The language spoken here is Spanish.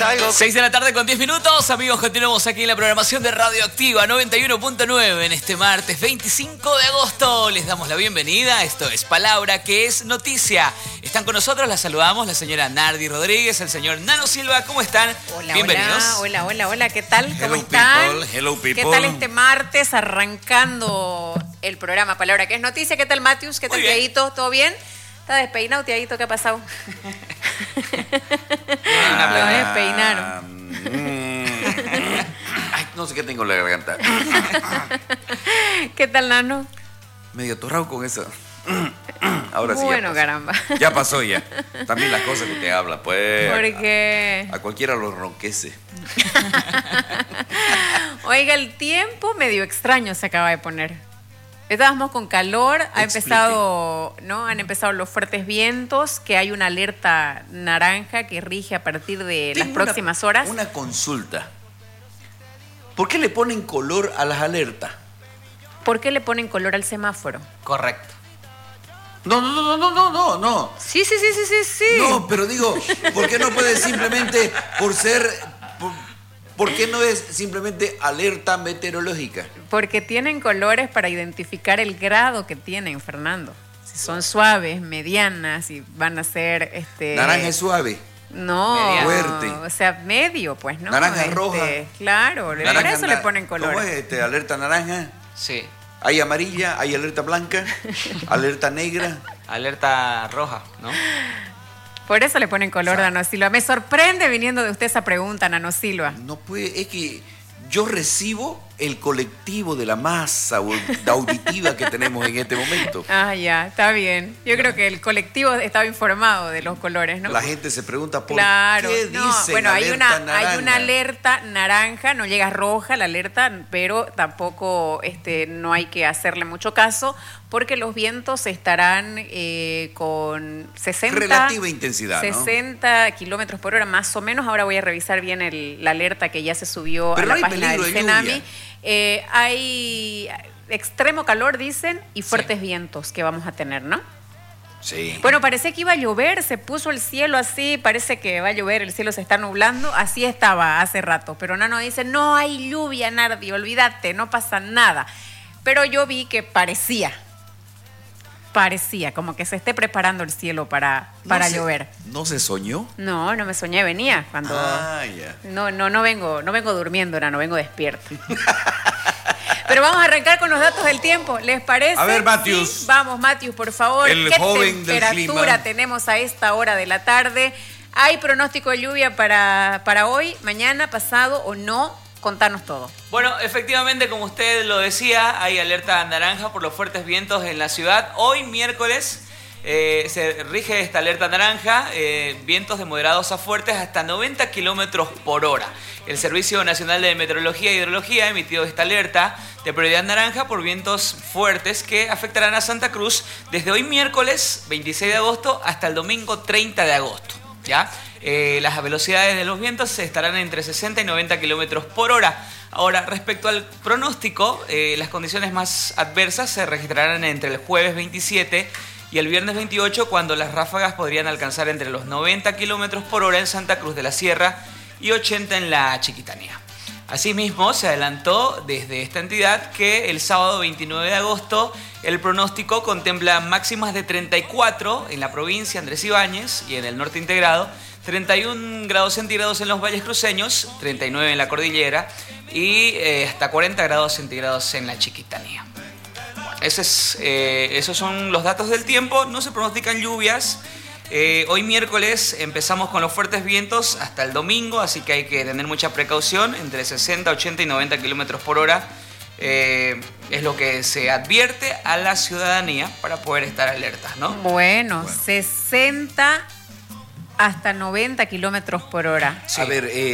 salgo. 6 de la tarde con 10 minutos, amigos, continuamos aquí en la programación de Radioactiva 91.9 en este martes 25 de agosto. Les damos la bienvenida, esto es Palabra que es Noticia. Están con nosotros, las saludamos, la señora Nardi Rodríguez, el señor Nano Silva, ¿cómo están? Hola, bienvenidos. Hola, ¿qué tal? ¿Cómo Hello, están? people. Hello, people. ¿Qué tal este martes arrancando el programa Palabra que es Noticia? ¿Qué tal, Matius? ¿Qué tal, Muy bien. Tiaguito? ¿Todo bien? ¿Está despeinado, Tiaguito? ¿Qué ha pasado? Lo despeinaron. Ay, no sé qué tengo en la garganta. ¿Qué tal, Nano? Medio atorrado con eso. Ahora sí. Bueno, ya pasó. caramba. Ya pasó ya. También las cosas que te habla, pues. Porque, A cualquiera lo enronquece. oiga, el tiempo medio extraño se acaba de poner. Estábamos con calor, han empezado los fuertes vientos, que hay una alerta naranja que rige a partir de las próximas horas. Una consulta. ¿Por qué le ponen color a las alertas? ¿Por qué le ponen color al semáforo? Correcto. No. Sí. No, pero digo, ¿por qué no puede simplemente ¿por qué no es simplemente alerta meteorológica? Porque tienen colores para identificar el grado que tienen, Fernando. Si son suaves, medianas, y van a ser Naranja es suave. No, Mediano. Fuerte. o sea, medio, pues, ¿no? Naranja roja. Claro, por eso le ponen color. ¿Cómo es? Alerta naranja. Sí, Hay amarilla, hay alerta blanca, alerta negra. alerta roja, ¿no? Por eso le ponen color, Nano Silva. Me sorprende viniendo de usted esa pregunta, Nano Silva. No puede, es que yo recibo el colectivo de la masa auditiva que tenemos en este momento. Ah, ya, está bien. Yo creo que el colectivo estaba informado de los colores, ¿no? La gente se pregunta por Claro, qué no, dicen bueno, hay alerta una naranja. alerta naranja, no llega roja la alerta, pero tampoco no hay que hacerle mucho caso porque los vientos estarán con 60 Relativa intensidad, ¿no? 60 kilómetros por hora más o menos. Ahora voy a revisar bien la alerta que ya se subió Pero a la no hay página peligro del de Cenami. lluvia. Hay extremo calor, dicen, y fuertes vientos que vamos a tener, ¿no? Sí. Bueno, parecía que iba a llover, se puso el cielo así, parece que va a llover, el cielo se está nublando, así estaba hace rato. Pero Nano dice, no hay lluvia, Nardi, olvídate, no pasa nada. Pero yo vi que parecía como que se esté preparando el cielo para llover. ¿No se soñó? No me soñé, venía cuando... Ah, ya. No vengo durmiendo, Nano, vengo despierto. Pero vamos a arrancar con los datos del tiempo, ¿les parece? A ver, Matius. Sí, vamos, Matius, por favor. El ¿Qué joven del temperatura clima tenemos a esta hora de la tarde? ¿Hay pronóstico de lluvia para hoy, mañana, pasado o no? Contanos todo. Bueno, efectivamente, como usted lo decía, hay alerta naranja por los fuertes vientos en la ciudad. Hoy, miércoles, se rige esta alerta naranja, vientos de moderados a fuertes hasta 90 kilómetros por hora. El Servicio Nacional de Meteorología e Hidrología ha emitido esta alerta de prioridad naranja por vientos fuertes que afectarán a Santa Cruz desde hoy, miércoles 26 de agosto, hasta el domingo 30 de agosto. ¿Ya? Las velocidades de los vientos estarán entre 60 y 90 kilómetros por hora. Ahora, respecto al pronóstico, las condiciones más adversas se registrarán entre el jueves 27 y el viernes 28, cuando las ráfagas podrían alcanzar entre los 90 kilómetros por hora en Santa Cruz de la Sierra y 80 en la Chiquitanía. Asimismo, se adelantó desde esta entidad que el sábado 29 de agosto el pronóstico contempla máximas de 34 en la provincia Andrés Ibáñez y en el norte integrado, 31 grados centígrados en los valles cruceños, 39 en la cordillera y hasta 40 grados centígrados en la Chiquitanía. Esos son los datos del tiempo, no se pronostican lluvias. Hoy miércoles empezamos con los fuertes vientos hasta el domingo, así que hay que tener mucha precaución, entre 60, 80 y 90 kilómetros por hora. Es lo que se advierte a la ciudadanía para poder estar alertas, ¿no? Bueno, 60 hasta 90 kilómetros por hora. Sí. A ver,